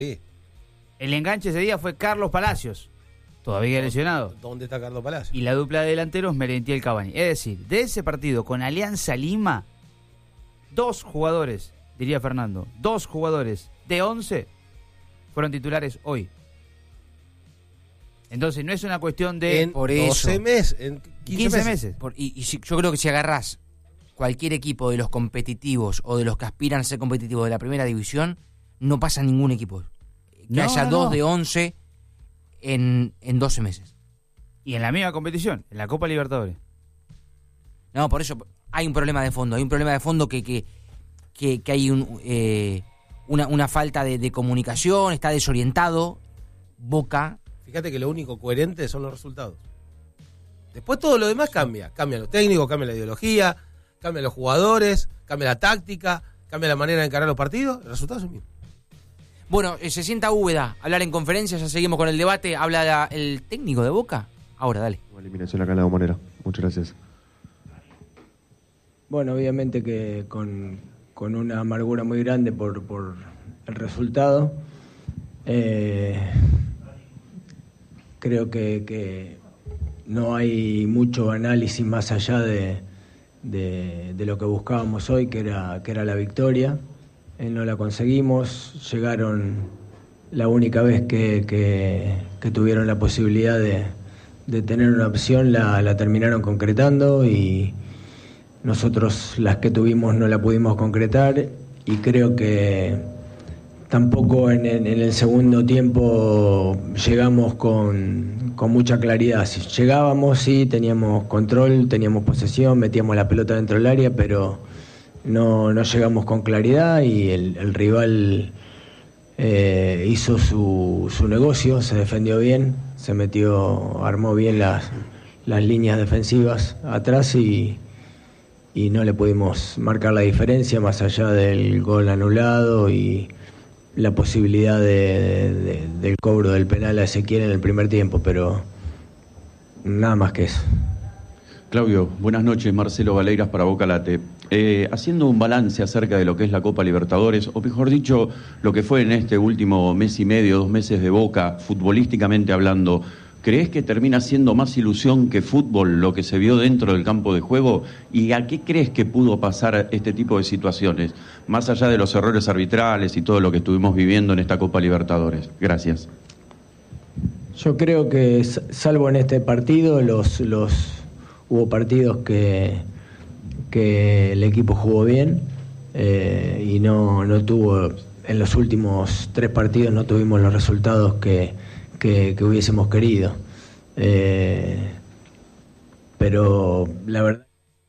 Sí. El enganche ese día fue Carlos Palacios, todavía lesionado. ¿Dónde está Carlos Palacios? Y la dupla de delanteros Merentiel Cavani. Es decir, de ese partido con Alianza Lima, 2 jugadores, diría Fernando, 2 jugadores de 11 fueron titulares hoy. Entonces no es una cuestión de... En 12 meses, en 15 meses. Yo creo que si agarrás cualquier equipo de los competitivos o de los que aspiran a ser competitivos de la primera división, no pasa ningún equipo. Que haya 2 de 11 en 12 meses. Y en la misma competición, en la Copa Libertadores. No, por eso hay un problema de fondo. Hay un problema de fondo que hay una falta de comunicación, está desorientado. Boca. Fíjate que lo único coherente son los resultados. Después todo lo demás cambia. Cambian los técnicos, cambia la ideología, cambian los jugadores, cambia la táctica, cambia la manera de encarar los partidos. El resultado es el mismo. Bueno, se sienta Úbeda hablar en conferencia, ya seguimos con el debate. Habla el técnico de Boca. Ahora, dale. Eliminación acá en la Bombonera. Muchas gracias. Bueno, obviamente que con una amargura muy grande por el resultado. Creo que no hay mucho análisis más allá de lo que buscábamos hoy, que era la victoria. No la conseguimos. Llegaron la única vez que tuvieron la posibilidad de tener una opción, la terminaron concretando, y nosotros las que tuvimos no la pudimos concretar, y creo que tampoco en el segundo tiempo llegamos con mucha claridad. Si llegábamos, sí, teníamos control, teníamos posesión, metíamos la pelota dentro del área, pero no llegamos con claridad, y el rival hizo su negocio, se defendió bien, se metió, armó bien las líneas defensivas atrás, y no le pudimos marcar la diferencia más allá del gol anulado y la posibilidad del cobro del penal a Ezequiel en el primer tiempo, pero nada más que eso. Claudio, buenas noches. Marcelo Valeiras para Boca Late. Haciendo un balance acerca de lo que es la Copa Libertadores, o mejor dicho, lo que fue en este último mes y medio, 2 meses de Boca, futbolísticamente hablando, ¿crees que termina siendo más ilusión que fútbol lo que se vio dentro del campo de juego? ¿Y a qué crees que pudo pasar este tipo de situaciones, más allá de los errores arbitrales y todo lo que estuvimos viviendo en esta Copa Libertadores? Gracias. Yo creo que, salvo en este partido, hubo partidos que el equipo jugó bien, y no tuvo, en los últimos 3 partidos no tuvimos los resultados que hubiésemos querido, pero la verdad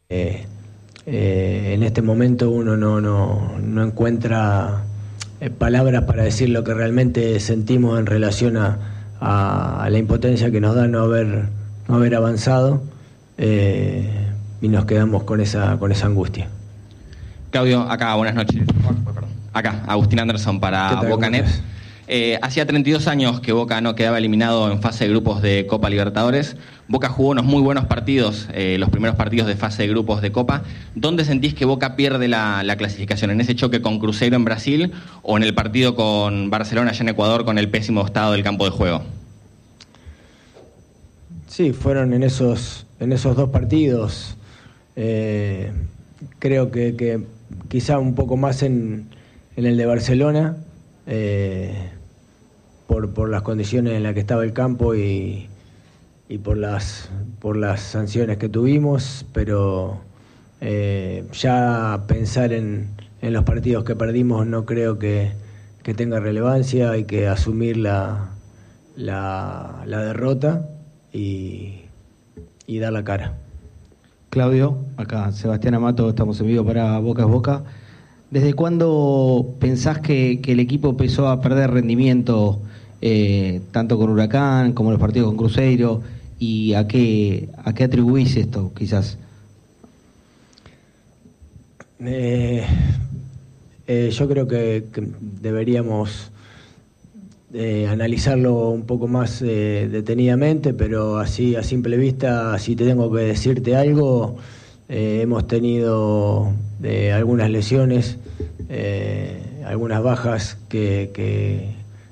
en este momento uno no encuentra palabras para decir lo que realmente sentimos en relación a la impotencia que nos da no haber avanzado, y nos quedamos con esa angustia. Claudio, acá, buenas noches. Acá, Agustín Anderson para Bocanet. Hacía 32 años que Boca no quedaba eliminado en fase de grupos de Copa Libertadores. Boca jugó unos muy buenos partidos, los primeros partidos de fase de grupos de Copa. ¿Dónde sentís que Boca pierde la clasificación? ¿En ese choque con Cruzeiro en Brasil o en el partido con Barcelona allá en Ecuador con el pésimo estado del campo de juego? Sí, fueron en esos 2 partidos. Creo que quizá un poco más en el de Barcelona, por las condiciones en las que estaba el campo y por las sanciones que tuvimos, pero ya pensar en los partidos que perdimos no creo que tenga relevancia. Hay que asumir la derrota y dar la cara. Claudio, acá Sebastián Amato, estamos en vivo para Boca es Boca. ¿Desde cuándo pensás que el equipo empezó a perder rendimiento, tanto con Huracán como los partidos con Cruzeiro, y a qué atribuís esto, quizás? Yo creo que deberíamos analizarlo un poco más detenidamente, pero así a simple vista, si te tengo que decirte algo, hemos tenido algunas lesiones, algunas bajas que